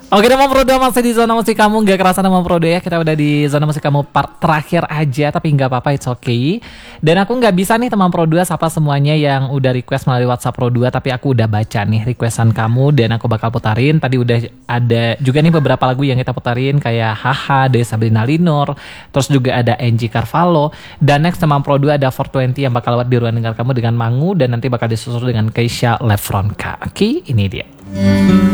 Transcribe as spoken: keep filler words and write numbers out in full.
Oke, Demam Pro dua masih di zona musik kamu. Gak kerasa Demam Pro dua ya. Kita udah di zona musik kamu part terakhir aja. Tapi gak apa-apa, it's okay. Dan aku gak bisa nih Demam Pro dua sapa semuanya yang udah request melalui WhatsApp Pro dua. Tapi aku udah baca nih requestan kamu dan aku bakal putarin. Tadi udah ada juga nih beberapa lagu yang kita putarin. Kayak Haha, dari Sabrina Linur. Terus juga ada Angie Carvalho. Dan next Demam Pro dua ada four twenty yang bakal lewat di ruang dengar kamu dengan Mangu. Dan nanti bakal disusul dengan Keisha Lefronka. Oke, ini dia.